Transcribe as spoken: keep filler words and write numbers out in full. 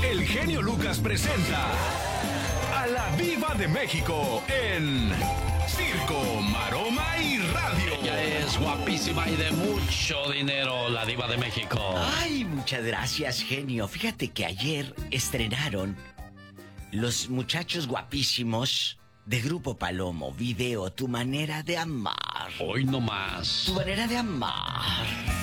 el genio Lucas presenta a la Diva de México en Circo, Maroma y Radio. Ella es guapísima y de mucho dinero, la Diva de México. Ay, muchas gracias, genio. Fíjate que ayer estrenaron los muchachos guapísimos de Grupo Palomo, video Tu manera de amar. Hoy no más. Tu manera de amar.